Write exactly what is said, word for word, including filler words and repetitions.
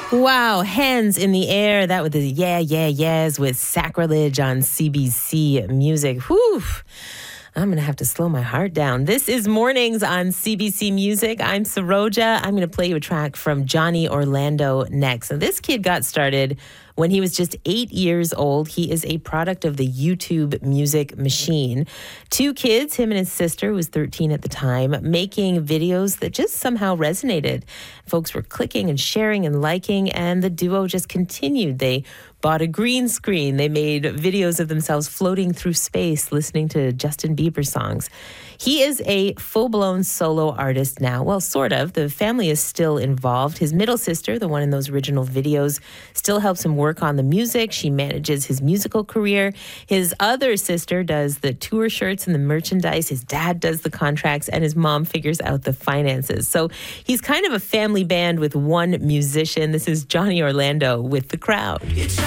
Wow, hands in the air. That was the yeah, yeah, yes with Sacrilege on C B C Music. Whew. I'm going to have to slow my heart down. This is Mornings on C B C Music. I'm Saroja. I'm going to play you a track from Johnny Orlando next. And this kid got started when he was just eight years old. He is a product of the YouTube music machine. Two kids, him and his sister, who was thirteen at the time, making videos that just somehow resonated. Folks were clicking and sharing and liking, and the duo just continued. They bought a green screen. They made videos of themselves floating through space, listening to Justin Bieber songs. He is a full-blown solo artist now. Well, sort of. The family is still involved. His middle sister, the one in those original videos, still helps him work on the music. She manages his musical career. His other sister does the tour shirts and the merchandise. His dad does the contracts, and his mom figures out the finances. So he's kind of a family band with one musician. This is Johnny Orlando with The Crowd.